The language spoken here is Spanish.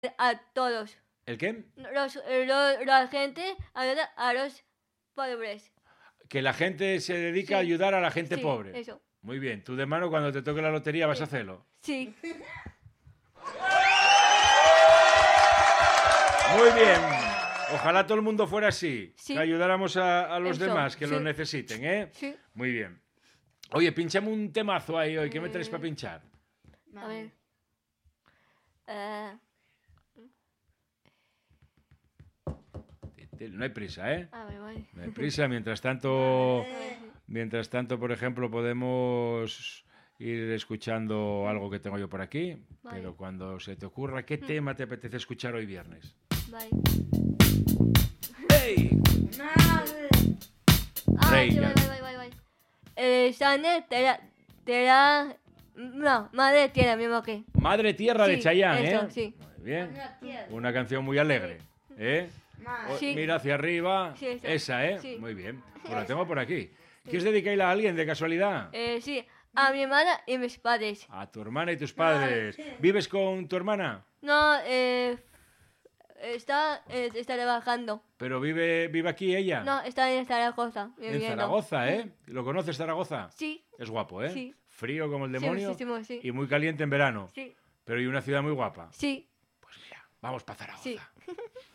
a todos. ¿El qué? La gente ayuda a los pobres. Que la gente se dedica a ayudar a la gente Sí, pobre. eso. Muy bien. Tú de mano, cuando te toque la lotería, vas a hacerlo. Sí. Muy bien. Ojalá todo el mundo fuera así. Sí. Que ayudáramos a los Eso, demás que lo sí. necesiten, ¿eh? Sí. Muy bien. Oye, pinchame un temazo ahí hoy. ¿Qué me traes para pinchar? A ver. No hay prisa, ¿eh? A ver, vale. No hay prisa. Mientras tanto, por ejemplo, podemos ir escuchando algo que tengo yo por aquí. Vale. Pero cuando se te ocurra, ¿qué tema te apetece escuchar hoy viernes? Vale. ¡Hey! Rey, Sí, ya. vale. Sane, no, madre tierra, mismo que. Madre Tierra de Sí, Chayanne, eso, ¿eh? sí. Muy bien. Una canción muy alegre, ¿eh? Sí. Mira hacia arriba. Sí, esa, ¿eh? sí. Muy bien. Pues la tengo por aquí. ¿Quieres dedicarla a alguien de casualidad? Sí, a mi hermana y mis padres. A tu hermana y tus padres. ¿Vives con tu hermana? No, está trabajando. ¿Pero vive aquí ella? No, está en Zaragoza. En viviendo. Zaragoza, ¿eh? ¿Lo conoces, Zaragoza? Sí, Es guapo, ¿eh? Sí. Frío como el sí, demonio muchísimo, sí. y muy caliente en verano. Sí, Pero y una ciudad muy guapa. sí, Pues mira, vamos para Zaragoza. sí.